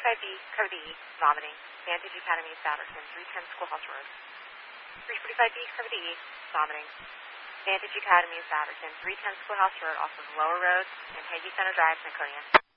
345B, Code E, vomiting. Vantage Academy, Batterton, 310 Schoolhouse Road. 345B, Code E, vomiting. Vantage Academy, Batterton, 310 Schoolhouse Road, off of Lower Road, and Hagee Center Drive, Lincoln.